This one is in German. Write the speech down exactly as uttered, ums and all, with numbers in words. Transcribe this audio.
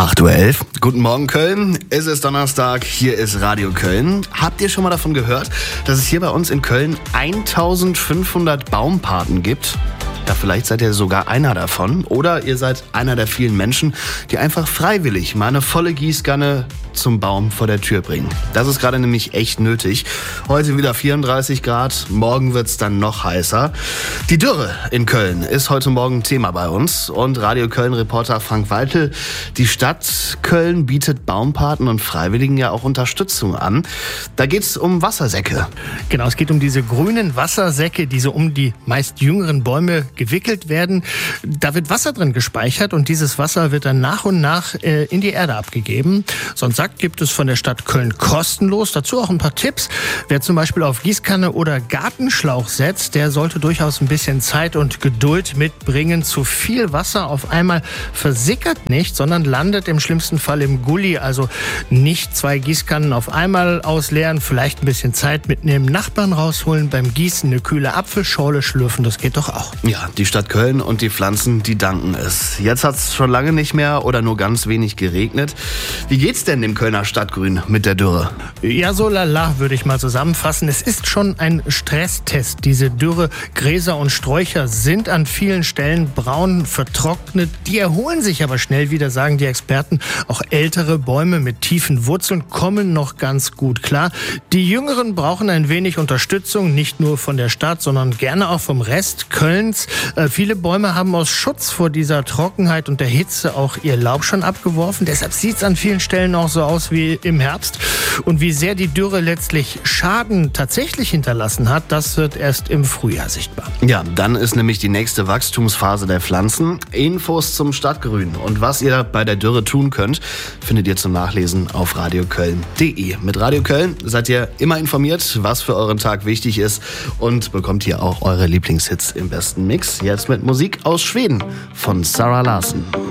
acht Uhr elf. Guten Morgen Köln, es ist Donnerstag, hier ist Radio Köln. Habt ihr schon mal davon gehört, dass es hier bei uns in Köln eintausendfünfhundert Baumpaten gibt? Ja, vielleicht seid ihr sogar einer davon oder ihr seid einer der vielen Menschen, die einfach freiwillig mal eine volle Gießkanne zum Baum vor der Tür bringen. Das ist gerade nämlich echt nötig. Heute wieder vierunddreißig Grad, morgen wird's dann noch heißer. Die Dürre in Köln ist heute Morgen Thema bei uns und Radio Köln-Reporter Frank Weitel. Die Stadt Köln bietet Baumpaten und Freiwilligen ja auch Unterstützung an. Da geht's um Wassersäcke. Genau, es geht um diese grünen Wassersäcke, die so um die meist jüngeren Bäume gewickelt werden. Da wird Wasser drin gespeichert und dieses Wasser wird dann nach und nach äh, in die Erde abgegeben. So ein Sack gibt es von der Stadt Köln kostenlos. Dazu auch ein paar Tipps. Wer zum Beispiel auf Gießkanne oder Gartenschlauch setzt, der sollte durchaus ein bisschen Zeit und Geduld mitbringen. Zu viel Wasser auf einmal versickert nicht, sondern landet im schlimmsten Fall im Gully. Also nicht zwei Gießkannen auf einmal ausleeren, vielleicht ein bisschen Zeit mitnehmen, Nachbarn rausholen, beim Gießen eine kühle Apfelschorle schlürfen, das geht doch auch. Ja, die Stadt Köln und die Pflanzen, die danken es. Jetzt hat es schon lange nicht mehr oder nur ganz wenig geregnet. Wie geht's denn dem Kölner Stadtgrün mit der Dürre? Ja, so lala, würde ich mal zusammenfassen. Es ist schon ein Stresstest. Diese Dürre, Gräser und Sträucher sind an vielen Stellen braun vertrocknet. Die erholen sich aber schnell wieder, sagen die Experten. Auch ältere Bäume mit tiefen Wurzeln kommen noch ganz gut klar. Die Jüngeren brauchen ein wenig Unterstützung, nicht nur von der Stadt, sondern gerne auch vom Rest Kölns. Äh, viele Bäume haben aus Schutz vor dieser Trockenheit und der Hitze auch ihr Laub schon abgeworfen. Deshalb sieht es an vielen Stellen auch so aus wie im Herbst. Und wie sehr die Dürre letztlich Schaden tatsächlich hinterlassen hat, das wird erst im Frühjahr sichtbar. Ja, dann ist nämlich die nächste Wachstumsphase der Pflanzen. Infos zum Stadtgrün und was ihr bei der Dürre tun könnt, findet ihr zum Nachlesen auf radioköln punkt de. Mit Radio Köln seid ihr immer informiert, was für euren Tag wichtig ist und bekommt hier auch eure Lieblingshits im besten Mix. Jetzt mit Musik aus Schweden von Zara Larsson.